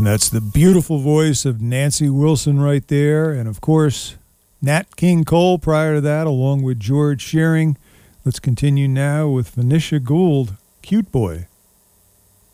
And that's the beautiful voice of Nancy Wilson right there. And of course, Nat King Cole prior to that, along with George Shearing. Let's continue now with Venetia Gould, Cute Boy.